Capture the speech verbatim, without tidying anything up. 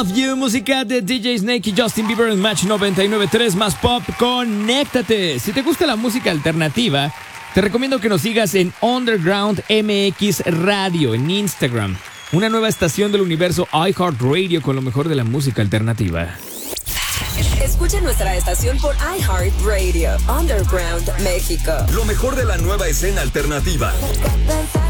Love You, música de D J Snake y Justin Bieber en Match noventa y nueve punto tres más pop. Conéctate. Si te gusta la música alternativa, te recomiendo que nos sigas en Underground M X Radio en Instagram, una nueva estación del universo iHeartRadio con lo mejor de la música alternativa. Escucha nuestra estación por iHeartRadio, Underground México. Lo mejor de la nueva escena alternativa.